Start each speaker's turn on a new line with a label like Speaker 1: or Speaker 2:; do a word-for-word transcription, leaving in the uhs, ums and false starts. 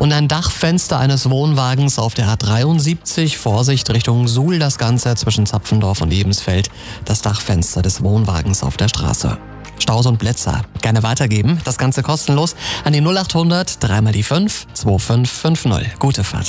Speaker 1: Und ein Dachfenster eines Wohnwagens auf der A dreiundsiebzig, Vorsicht Richtung Suhl, das Ganze zwischen Zapfendorf und Ebensfeld, das Dachfenster des Wohnwagens auf der Straße. Staus und Blitzer gerne weitergeben, das Ganze kostenlos an die null acht hundert, dreimal die fünf, zwei fünf fünf null. Gute Fahrt.